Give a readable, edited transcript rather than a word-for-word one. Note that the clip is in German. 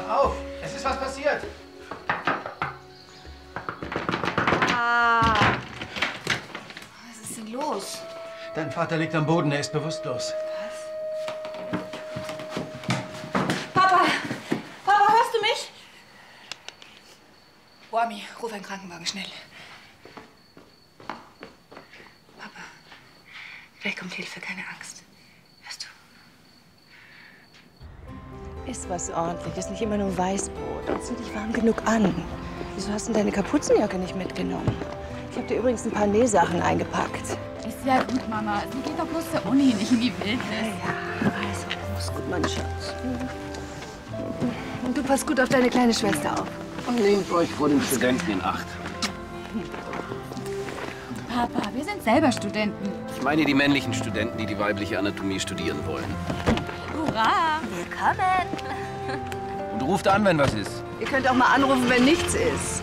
Mach auf! Es ist was passiert! Was ist denn los? Dein Vater liegt am Boden, er ist bewusstlos. Papa! Papa, hörst du mich? Wami, ruf einen Krankenwagen, schnell. Papa, gleich kommt Hilfe, keine Angst. Hörst du? Iss was Ordentliches, nicht immer nur Weißbrot. Und zieh dich warm genug an. Wieso hast du denn deine Kapuzenjacke nicht mitgenommen? Ich habe dir übrigens ein paar Nähsachen eingepackt. Ist ja gut, Mama. Sie geht doch bloß zur Uni, nicht in die Wildnis. Ja, also, mach's gut, mein Schatz. Und du passt gut auf deine kleine Schwester auf. Und nehmt euch vor den Studenten in Acht. Papa, wir sind selber Studenten. Ich meine die männlichen Studenten, die die weibliche Anatomie studieren wollen. Hurra! Willkommen! Und ruft an, wenn was ist. Ihr könnt auch mal anrufen, wenn nichts ist.